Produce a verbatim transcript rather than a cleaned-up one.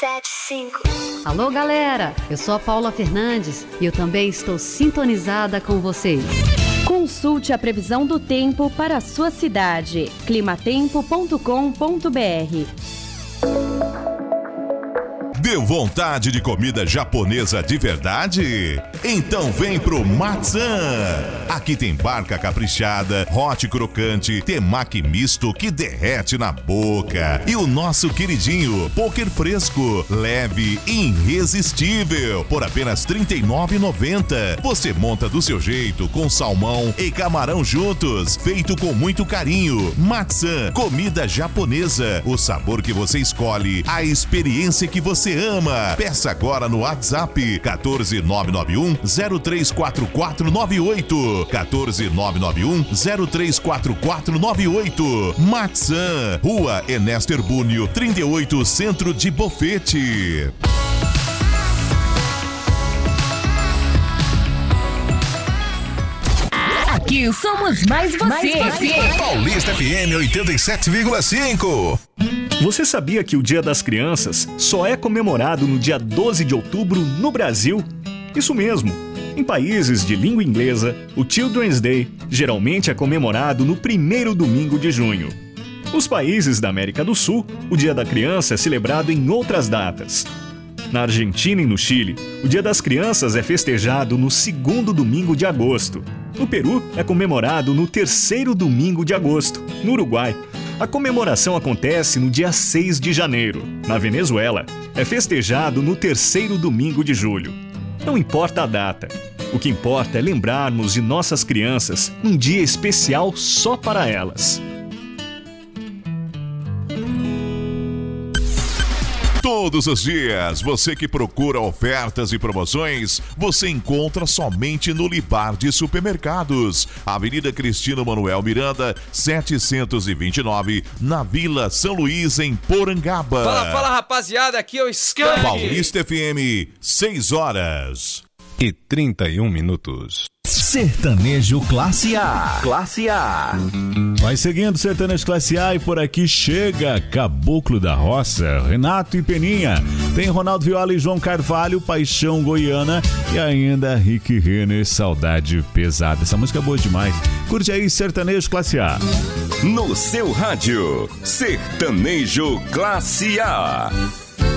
sete cinco. Alô, galera, eu sou a Paula Fernandes e eu também estou sintonizada com vocês. Consulte a previsão do tempo para a sua cidade. climatempo ponto com ponto br. Deu vontade de comida japonesa de verdade? Então vem pro Matzan! Aqui tem barca caprichada, hot crocante, temaki misto que derrete na boca. E o nosso queridinho, poker fresco, leve e irresistível, por apenas trinta e nove reais e noventa centavos. Você monta do seu jeito, com salmão e camarão juntos, feito com muito carinho. Matzan, comida japonesa, o sabor que você escolhe, a experiência que você ama. Peça agora no WhatsApp quatorze nove nove um zero três quatro quatro nove oito. quatorze nove nove um zero três quatro quatro nove oito. Matzan, Rua Ernesto Herbúnio, trinta e oito, Centro de Bofete. Aqui somos mais você. Mais você. Paulista F M oitenta e sete vírgula cinco. Você sabia que o Dia das Crianças só é comemorado no dia doze de outubro no Brasil? Isso mesmo. Em países de língua inglesa, o Children's Day geralmente é comemorado no primeiro domingo de junho. Nos países da América do Sul, o Dia da Criança é celebrado em outras datas. Na Argentina e no Chile, o Dia das Crianças é festejado no segundo domingo de agosto. No Peru, é comemorado no terceiro domingo de agosto. No Uruguai, a comemoração acontece no dia seis de janeiro. Na Venezuela, é festejado no terceiro domingo de julho. Não importa a data. O que importa é lembrarmos de nossas crianças num dia especial só para elas. Todos os dias, você que procura ofertas e promoções, você encontra somente no Libar de Supermercados. Avenida Cristino Manuel Miranda, setecentos e vinte e nove, na Vila São Luís, em Porangaba. Fala, fala, rapaziada, aqui é o Skank. Paulista F M, seis horas e trinta e um minutos. Sertanejo Classe A. Classe A. Vai seguindo Sertanejo Classe A e por aqui chega Caboclo da Roça, Renato e Peninha. Tem Ronaldo Viola e João Carvalho, Paixão Goiana e ainda Rick Renner, Saudade Pesada. Essa música é boa demais. Curte aí Sertanejo Classe A. No seu rádio, Sertanejo Classe A.